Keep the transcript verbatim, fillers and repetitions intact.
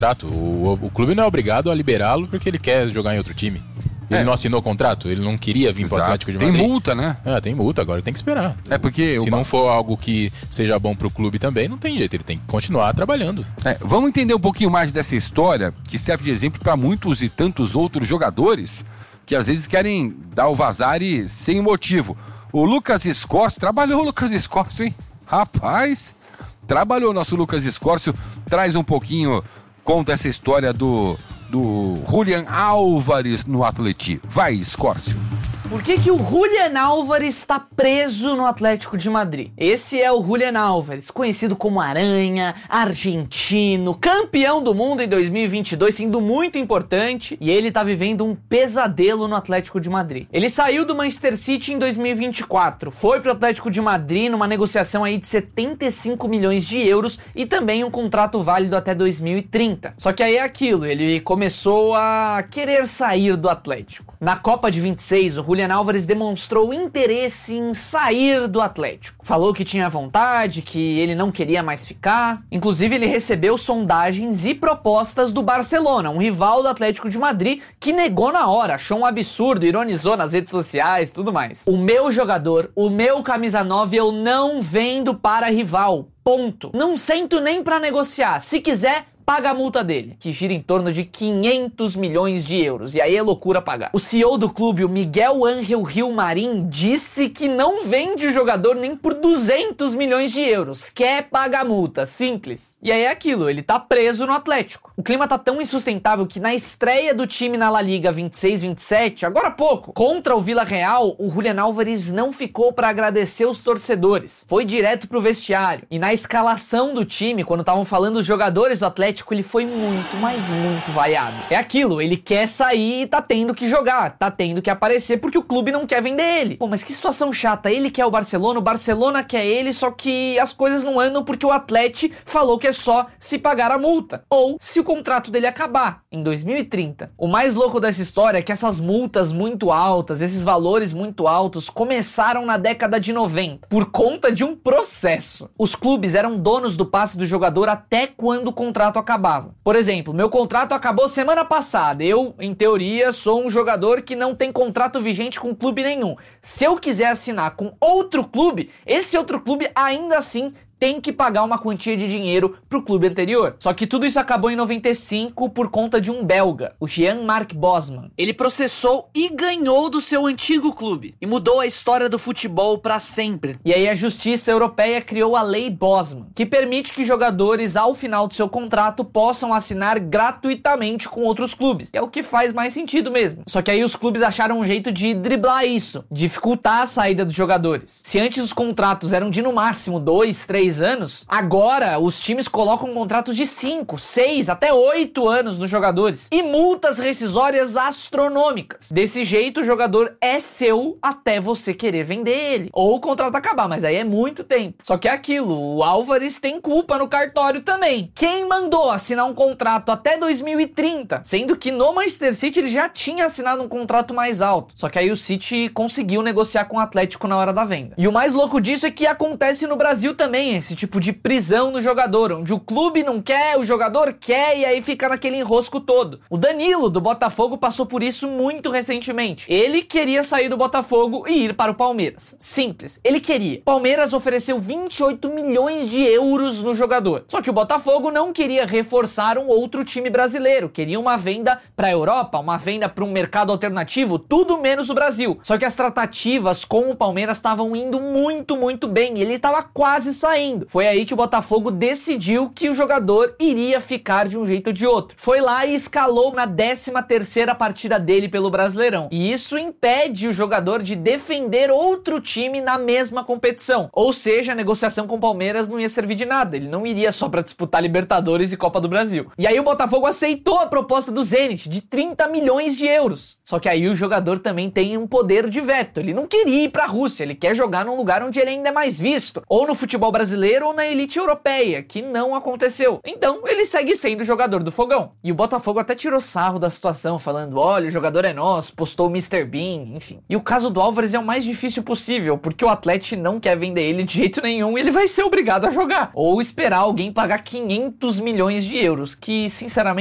contrato. O, o clube não é obrigado a liberá-lo porque ele quer jogar em outro time. Ele é. não assinou contrato, ele não queria vir para o Atlético de Madrid. Tem multa, né? É, tem multa, agora tem que esperar. É porque Se o... não for algo que seja bom para o clube também, não tem jeito, ele tem que continuar trabalhando. É, vamos entender um pouquinho mais dessa história, que serve de exemplo para muitos e tantos outros jogadores que às vezes querem dar o vazare sem motivo. O Lucas Escórcio, trabalhou o Lucas Escórcio, hein? Rapaz, trabalhou nosso Lucas Escórcio, traz um pouquinho, conta essa história do... do Julián Álvares no Atleti. Vai, Escórcio. Por que que o Julián Álvares está preso no Atlético de Madrid? Esse é o Julián Álvares, conhecido como Aranha, argentino, campeão do mundo em dois mil e vinte e dois, sendo muito importante, e ele tá vivendo um pesadelo no Atlético de Madrid. Ele saiu do Manchester City em dois mil e vinte e quatro, foi pro Atlético de Madrid numa negociação aí de setenta e cinco milhões de euros e também um contrato válido até dois mil e trinta. Só que aí é aquilo, ele começou a querer sair do Atlético. Na Copa de vinte e seis, o Julián Álvares demonstrou interesse em sair do Atlético. Falou que tinha vontade, que ele não queria mais ficar. Inclusive, ele recebeu sondagens e propostas do Barcelona, um rival do Atlético de Madrid, que negou na hora, achou um absurdo, ironizou nas redes sociais, tudo mais. O meu jogador, o meu camisa nove, eu não vendo para rival. Ponto. Não sento nem pra negociar. Se quiser, paga a multa dele, que gira em torno de quinhentos milhões de euros, e aí é loucura pagar. O C E O do clube, o Miguel Ángel Gilmarín, disse que não vende o jogador nem por duzentos milhões de euros, quer pagar a multa, simples. E aí é aquilo, ele tá preso no Atlético. O clima tá tão insustentável que na estreia do time na La Liga vinte e seis vinte e sete, agora há pouco, contra o Villarreal, o Julián Álvares não ficou pra agradecer os torcedores, foi direto pro vestiário. E na escalação do time, quando estavam falando os jogadores do Atlético, ele foi muito, mas muito vaiado. É aquilo, ele quer sair e tá tendo que jogar, tá tendo que aparecer porque o clube não quer vender ele. Pô, mas que situação chata, ele quer o Barcelona, o Barcelona quer ele, só que as coisas não andam porque o Atlético falou que é só se pagar a multa, ou se o contrato dele acabar em dois mil e trinta. O mais louco dessa história é que essas multas muito altas, esses valores muito altos, começaram na década de noventa, por conta de um processo. Os clubes eram donos do passe do jogador até quando o contrato acabava. Por exemplo, meu contrato acabou semana passada. Eu, em teoria, sou um jogador que não tem contrato vigente com clube nenhum. Se eu quiser assinar com outro clube, esse outro clube ainda assim tem que pagar uma quantia de dinheiro pro clube anterior. Só que tudo isso acabou em noventa e cinco por conta de um belga, o Jean-Marc Bosman. Ele processou e ganhou do seu antigo clube e mudou a história do futebol pra sempre. E aí a justiça europeia criou a Lei Bosman, que permite que jogadores, ao final do seu contrato, possam assinar gratuitamente com outros clubes. É o que faz mais sentido mesmo. Só que aí os clubes acharam um jeito de driblar isso, dificultar a saída dos jogadores. Se antes os contratos eram de no máximo dois, três anos, agora os times colocam contratos de cinco, seis, até oito anos nos jogadores e multas rescisórias astronômicas. Desse jeito o jogador é seu até você querer vender ele, ou o contrato acabar, mas aí é muito tempo. Só que é aquilo, o Álvares tem culpa no cartório também. Quem mandou assinar um contrato até dois mil e trinta, sendo que no Manchester City ele já tinha assinado um contrato mais alto, só que aí o City conseguiu negociar com o Atlético na hora da venda. E o mais louco disso é que acontece no Brasil também, esse tipo de prisão no jogador, onde o clube não quer, o jogador quer e aí fica naquele enrosco todo. O Danilo do Botafogo passou por isso muito recentemente. Ele queria sair do Botafogo e ir para o Palmeiras. Simples, ele queria. Palmeiras ofereceu vinte e oito milhões de euros no jogador. Só que o Botafogo não queria reforçar um outro time brasileiro, queria uma venda para a Europa, uma venda para um mercado alternativo, tudo menos o Brasil. Só que as tratativas com o Palmeiras estavam indo muito, muito bem e ele estava quase saindo. Foi aí que o Botafogo decidiu que o jogador iria ficar de um jeito ou de outro. Foi lá e escalou na décima terceira partida dele pelo Brasileirão. E isso impede o jogador de defender outro time na mesma competição. Ou seja, a negociação com o Palmeiras não ia servir de nada. Ele não iria só para disputar Libertadores e Copa do Brasil. E aí o Botafogo aceitou a proposta do Zenit de trinta milhões de euros. Só que aí o jogador também tem um poder de veto. Ele não queria ir para a Rússia, ele quer jogar num lugar onde ele ainda é mais visto. Ou no futebol brasileiro brasileiro ou na elite europeia, que não aconteceu. Então, ele segue sendo jogador do Fogão. E o Botafogo até tirou sarro da situação, falando, olha, o jogador é nosso, postou o mister Bean, enfim. E o caso do Álvares é o mais difícil possível, porque o Atlético não quer vender ele de jeito nenhum e ele vai ser obrigado a jogar. Ou esperar alguém pagar quinhentos milhões de euros, que, sinceramente,